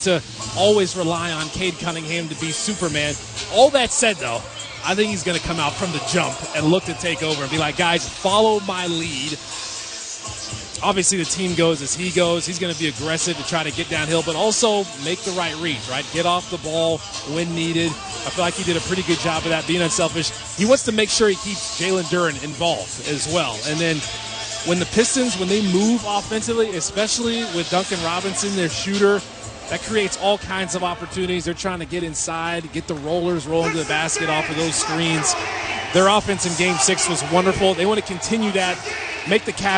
to always rely on Cade Cunningham to be Superman. All that said, though, I think he's going to come out from the jump and look to take over and be like, guys, follow my lead. Obviously, the team goes as he goes. He's going to be aggressive to try to get downhill, but also make the right reads, right? Get off the ball when needed. I feel like he did a pretty good job of that, being unselfish. He wants to make sure he keeps Jalen Duren involved as well. And then when the Pistons, when they move offensively, especially with Duncan Robinson, their shooter, that creates all kinds of opportunities. They're trying to get inside, get the rollers rolling to the basket off of those screens. Their offense in Game 6 was wonderful. They want to continue that, make the Cavs